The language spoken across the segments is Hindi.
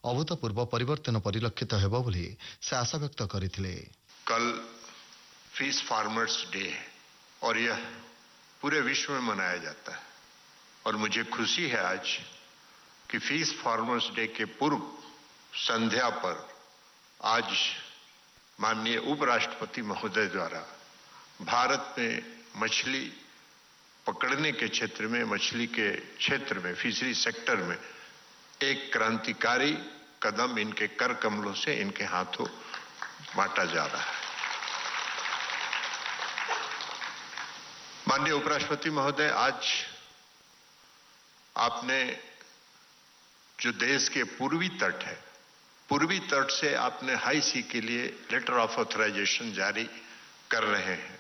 अभूतपूर्व परिवर्तन परिलक्षित हेबो बोली से आशा व्यक्त करथिले। कल फिश फार्मर्स डे है और यह पूरे विश्व में मनाया जाता है और मुझे खुशी है आज कि फिश फार्मर्स डे के पूर्व संध्या पर आज माननीय उपराष्ट्रपति महोदय द्वारा भारत में मछली पकड़ने के क्षेत्र में, मछली के क्षेत्र में, फिशरी सेक्टर में एक क्रांतिकारी कदम इनके कर कमलों से इनके हाथों बांटा जा रहा है। माननीय उपराष्ट्रपति महोदय, आज आपने जो देश के पूर्वी तट है, पूर्वी तट से आपने हाई सी के लिए लेटर ऑफ ऑथराइजेशन जारी कर रहे हैं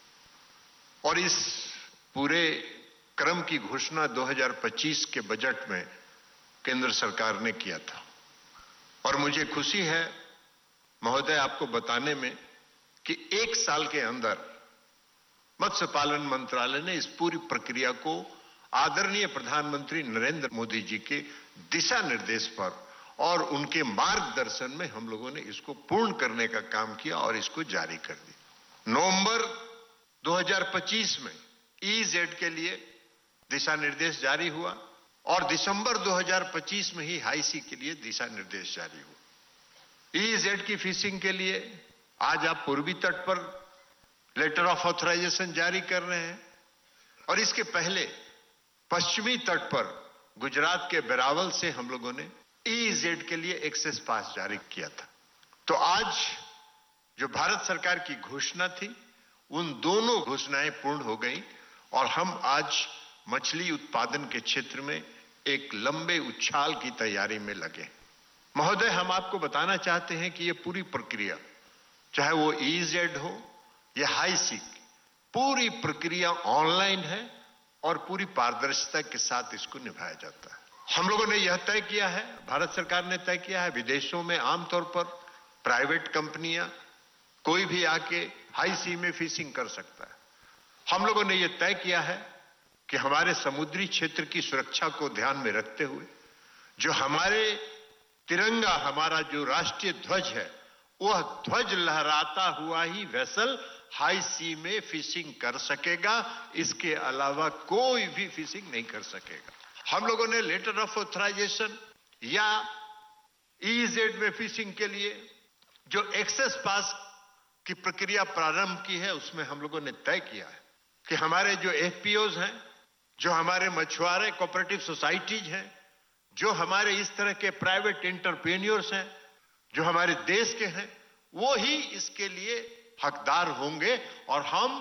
और इस पूरे क्रम की घोषणा 2025 के बजट में केंद्र सरकार ने किया था और मुझे खुशी है महोदय आपको बताने में कि 1 साल के अंदर मत्स्य पालन मंत्रालय ने इस पूरी प्रक्रिया को आदरणीय प्रधानमंत्री नरेंद्र मोदी जी के दिशा निर्देश पर और उनके मार्गदर्शन में हम लोगों ने इसको पूर्ण करने का काम किया और इसको जारी कर दिया। नवंबर 2025 में EEZ के लिए दिशा निर्देश जारी हुआ और दिसंबर 2025 में ही हाई सी के लिए दिशा निर्देश जारी हुआ। EEZ की फिशिंग के लिए आज आप पूर्वी तट पर लेटर ऑफ ऑथराइजेशन जारी कर रहे हैं और इसके पहले पश्चिमी तट पर गुजरात के वेरावल से हम लोगों ने EEZ के लिए एक्सेस पास जारी किया था। तो आज जो भारत सरकार की घोषणा थी उन दोनों घोषणाएं पूर्ण हो गई और हम आज मछली उत्पादन के क्षेत्र में एक लंबे उछाल की तैयारी में लगे। महोदय, हम आपको बताना चाहते हैं कि ये पूरी प्रक्रिया, चाहे वो EEZ हो या हाई सी, पूरी प्रक्रिया ऑनलाइन है और पूरी पारदर्शिता के साथ इसको निभाया जाता है। हम लोगों ने यह तय किया है, भारत सरकार ने तय किया है, विदेशों में आमतौर पर प्राइवेट कंपनियां कोई भी आके हाई सी में फिशिंग कर सकता है। हम लोगों ने यह तय किया है कि हमारे समुद्री क्षेत्र की सुरक्षा को ध्यान में रखते हुए जो हमारे तिरंगा, हमारा जो राष्ट्रीय ध्वज है, वह ध्वज लहराता हुआ ही वेसल हाई सी में फिशिंग कर सकेगा, इसके अलावा कोई भी फिशिंग नहीं कर सकेगा। हम लोगों ने लेटर ऑफ ऑथराइजेशन या EEZ में फिशिंग के लिए जो एक्सेस पास की प्रक्रिया प्रारंभ की है उसमें हम लोगों ने तय किया है कि हमारे जो FPOs हैं, जो हमारे मछुआरे कोऑपरेटिव सोसाइटीज हैं, जो हमारे इस तरह के प्राइवेट एंटरप्रेन्योर्स हैं, जो हमारे देश के हैं, वो ही इसके लिए हकदार होंगे और हम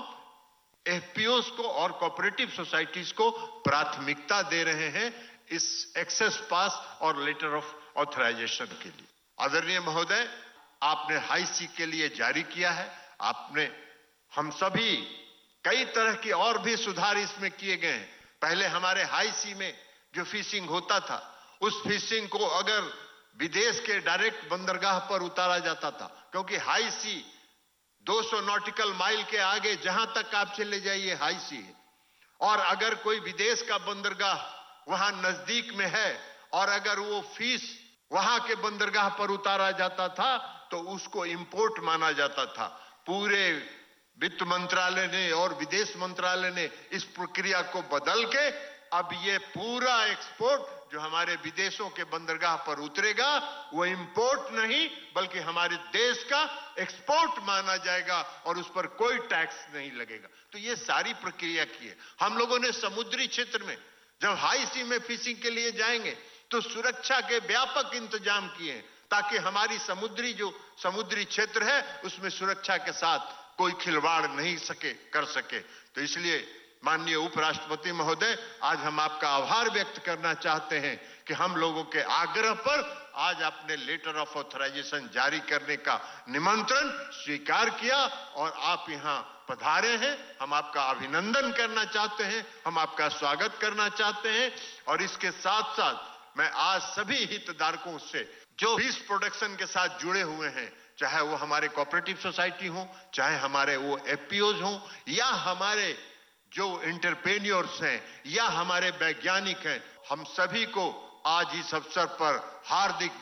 FPOs को और कोऑपरेटिव सोसाइटीज को प्राथमिकता दे रहे हैं इस एक्सेस पास और लेटर ऑफ ऑथराइजेशन के लिए। आदरणीय महोदय, आपने हाई सी के लिए जारी किया है, आपने हम सभी कई तरह के और भी सुधार इसमें किए गए हैं। पहले हमारे हाई सी में जो फिशिंग होता था, उस फिशिंग को अगर विदेश के डायरेक्ट बंदरगाह पर उतारा जाता था, क्योंकि हाई सी 200 नॉटिकल माइल के आगे जहां तक आप चले जाइए हाई सी है, और अगर कोई विदेश का बंदरगाह वहां नजदीक में है और अगर वो फिश वहां के बंदरगाह पर उतारा जाता था तो उसको इंपोर्ट माना जाता था। पूरे वित्त मंत्रालय ने और विदेश मंत्रालय ने इस प्रक्रिया को बदल के अब ये पूरा एक्सपोर्ट जो हमारे विदेशों के बंदरगाह पर उतरेगा वो इंपोर्ट नहीं बल्कि हमारे देश का एक्सपोर्ट माना जाएगा और उस पर कोई टैक्स नहीं लगेगा। तो ये सारी प्रक्रिया की है। हम लोगों ने समुद्री क्षेत्र में जब हाई सी में फिशिंग के लिए जाएंगे तो सुरक्षा के व्यापक इंतजाम किए हैं ताकि हमारी समुद्री क्षेत्र है उसमें सुरक्षा के साथ कोई खिलवाड़ नहीं कर सके। तो इसलिए माननीय उपराष्ट्रपति महोदय, आज हम आपका आभार व्यक्त करना चाहते हैं कि हम लोगों के आग्रह पर आज आपने लेटर ऑफ ऑथराइजेशन जारी करने का निमंत्रण स्वीकार किया और आप यहां पधारे हैं। हम आपका अभिनंदन करना चाहते हैं, हम आपका स्वागत करना चाहते हैं। और इसके साथ साथ मैं आज सभी हितधारकों से जो फिश प्रोडक्शन के साथ जुड़े हुए हैं, चाहे वो हमारे कोऑपरेटिव सोसाइटी हो, चाहे हमारे वो FPOs हो, या हमारे जो एंटरप्रेन्योर्स हैं या हमारे वैज्ञानिक हैं, हम सभी को आज इस अवसर पर हार्दिक